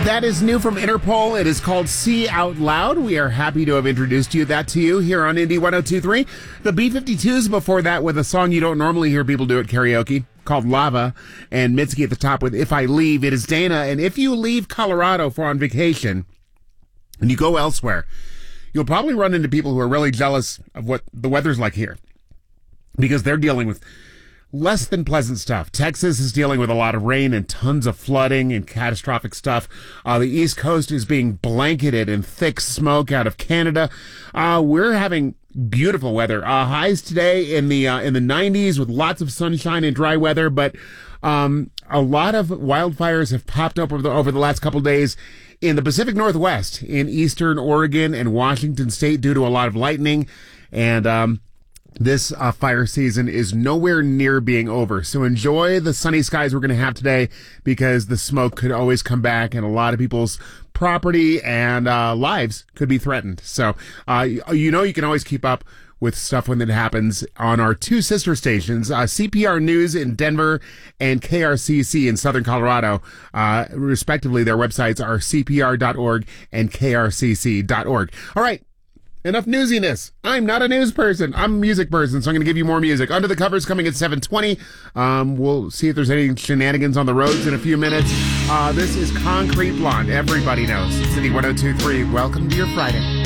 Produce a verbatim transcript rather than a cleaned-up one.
That is new from Interpol. It is called See Out Loud. We are happy to have introduced you that to you here on Indie one oh two point three. The B fifty-twos before that with a song you don't normally hear people do at karaoke called Lava, and Mitski at the top with If I Leave. It is Dana, and if you leave Colorado for on vacation and you go elsewhere, you'll probably run into people who are really jealous of what the weather's like here because they're dealing with less than pleasant stuff. Texas is dealing with a lot of rain and tons of flooding and catastrophic stuff. Uh, the East Coast is being blanketed in thick smoke out of Canada. Uh, we're having beautiful weather. Uh, highs today in the uh, in the nineties with lots of sunshine and dry weather, but um, a lot of wildfires have popped up over the, over the last couple of days in the Pacific Northwest, in eastern Oregon and Washington State due to a lot of lightning. And um This uh, fire season is nowhere near being over. So enjoy the sunny skies we're going to have today because the smoke could always come back and a lot of people's property and uh, lives could be threatened. So uh, you know you can always keep up with stuff when it happens on our two sister stations, uh, C P R News in Denver and K R C C in Southern Colorado. Uh, respectively, their websites are C P R dot org and K R C C dot org. All right. Enough newsiness. I'm not a news person. I'm a music person, so I'm going to give you more music. Under the Covers coming at seven twenty. Um, we'll see if there's any shenanigans on the roads in a few minutes. Uh, this is Concrete Blonde. Everybody knows. City one oh two point three. Welcome to your Friday.